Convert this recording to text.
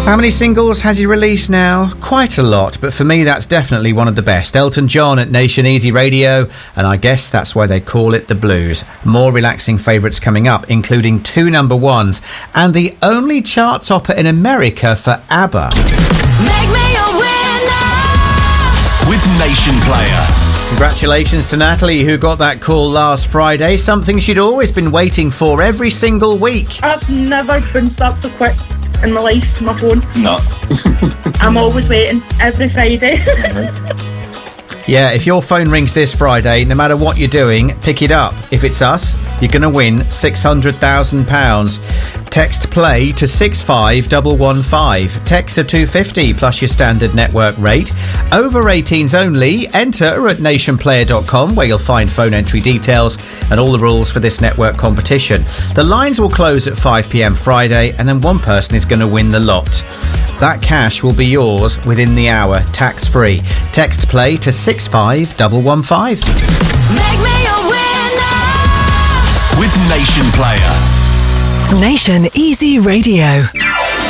How many singles has he released now? Quite a lot, but for me that's definitely one of the best. Elton John at Nation Easy Radio, and I guess that's why they call it the blues. More relaxing favourites coming up, including 2 number ones, and the only chart topper in America for ABBA. Make me a winner with Nation Player. Congratulations to Natalie, who got that call last Friday, something she'd always been waiting for every single week. I've never been stopped so quick in my life, my phone. No. I'm always waiting, every Friday. Yeah, if your phone rings this Friday, no matter what you're doing, pick it up. If it's us, you're going to win £600,000. Text play to 65115. Text to 250 plus your standard network rate. Over 18s only. Enter at nationplayer.com, where you'll find phone entry details and all the rules for this network competition. The lines will close at 5 p.m. Friday, and then one person is going to win the lot. That cash will be yours within the hour, tax-free. Text play to 65115. Make me a winner with Nation Player. Nation Easy Radio.